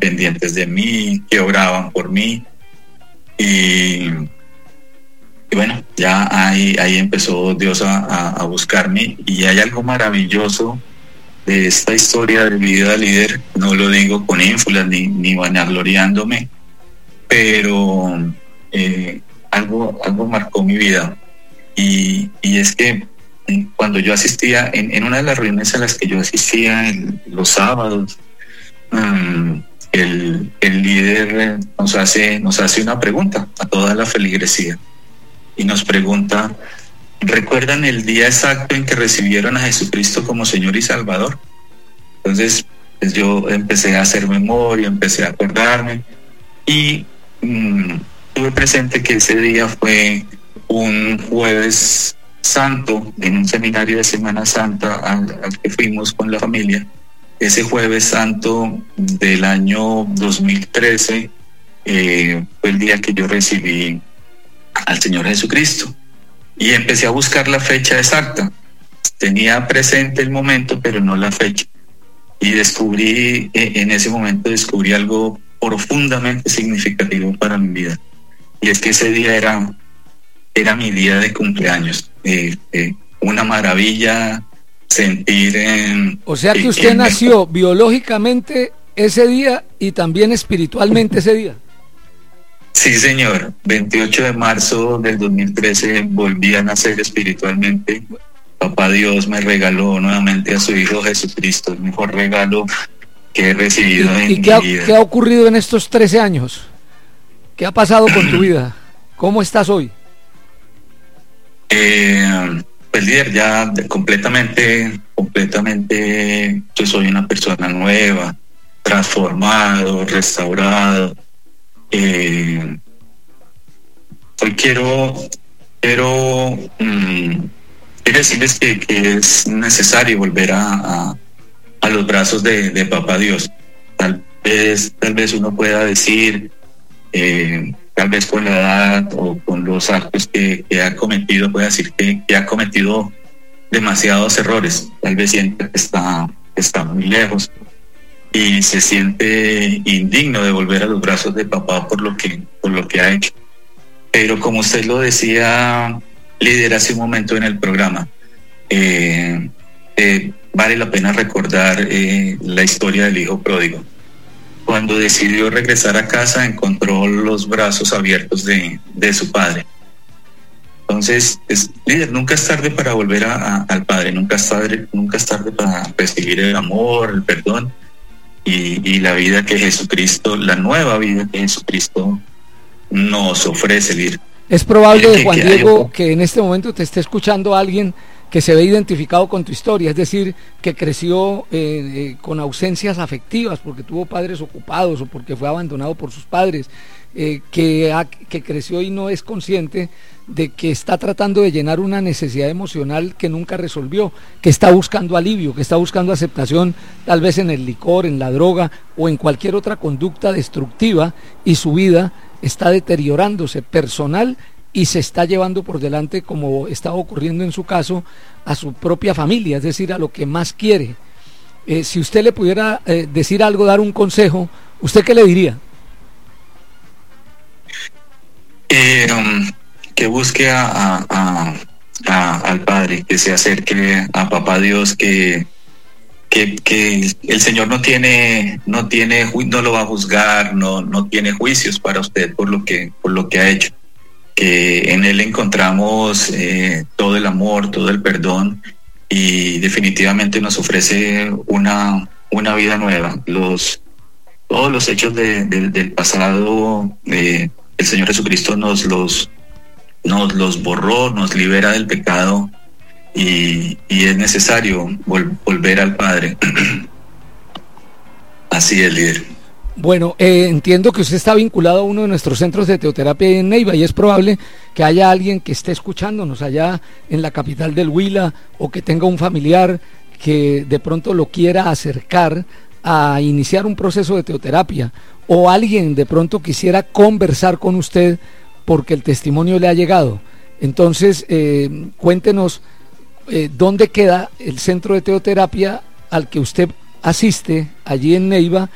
pendientes de mí, que oraban por mí. Y bueno, ya ahí empezó Dios a buscarme, y hay algo maravilloso de esta historia de vida líder. No lo digo con ínfulas ni vanagloriándome, pero algo marcó mi vida, y es que cuando yo asistía en una de las reuniones a las que yo asistía los sábados, el líder nos hace una pregunta a toda la feligresía, y nos pregunta: ¿recuerdan el día exacto en que recibieron a Jesucristo como Señor y Salvador? Entonces, pues yo empecé a hacer memoria, empecé a acordarme, y tuve presente que ese día fue un jueves santo en un seminario de Semana Santa al que fuimos con la familia. Ese jueves santo del año 2013 fue el día que yo recibí al Señor Jesucristo, y empecé a buscar la fecha exacta. Tenía presente el momento, pero no la fecha, y en ese momento descubrí algo profundamente significativo para mi vida, y es que ese día era mi día de cumpleaños. Una maravilla sentir o sea que usted nació biológicamente ese día y también espiritualmente ese día. Sí, señor. 28 de marzo del 2013 volví a nacer espiritualmente. Papá Dios me regaló nuevamente a su Hijo Jesucristo, el mejor regalo que he recibido en mi vida. ¿Qué ha ocurrido en estos 13 años? ¿Qué ha pasado con tu vida? ¿Cómo estás hoy? Pues líder, ya completamente, yo soy una persona nueva, transformado, restaurado. Hoy quiero decirles que es necesario volver a los brazos de Papá Dios. Tal vez uno pueda decir, tal vez con la edad o con los actos que ha cometido, puede decir que ha cometido demasiados errores. Tal vez siente que está muy lejos y se siente indigno de volver a los brazos de papá por lo que ha hecho. Pero como usted lo decía, líder, hace un momento en el programa, vale la pena recordar la historia del hijo pródigo. Cuando decidió regresar a casa, encontró los brazos abiertos de su padre. Entonces, líder, nunca es tarde para volver al Padre, nunca es tarde para recibir el amor, el perdón y la vida que Jesucristo, la nueva vida que Jesucristo nos ofrece, líder. Es probable, Juan Diego, que en este momento te esté escuchando alguien que se ve identificado con tu historia, es decir, que creció con ausencias afectivas porque tuvo padres ocupados o porque fue abandonado por sus padres, que creció y no es consciente de que está tratando de llenar una necesidad emocional que nunca resolvió, que está buscando alivio, que está buscando aceptación, tal vez en el licor, en la droga o en cualquier otra conducta destructiva, y su vida está deteriorándose personal y se está llevando por delante, como está ocurriendo en su caso, a su propia familia, es decir, a lo que más quiere. Si usted le pudiera decir algo, dar un consejo, ¿usted qué le diría? Que busque al Padre, que se acerque a Papá Dios, que el Señor no lo va a juzgar, no tiene juicios para usted por lo que ha hecho, que en Él encontramos todo el amor, todo el perdón, y definitivamente nos ofrece una vida nueva. Todos los hechos del pasado, el Señor Jesucristo nos los borró, nos libera del pecado, y es necesario volver al Padre. Así es, líder. Bueno, entiendo que usted está vinculado a uno de nuestros centros de teoterapia en Neiva, y es probable que haya alguien que esté escuchándonos allá en la capital del Huila, o que tenga un familiar que de pronto lo quiera acercar a iniciar un proceso de teoterapia, o alguien de pronto quisiera conversar con usted porque el testimonio le ha llegado. Entonces, cuéntenos dónde queda el centro de teoterapia al que usted asiste allí en Neiva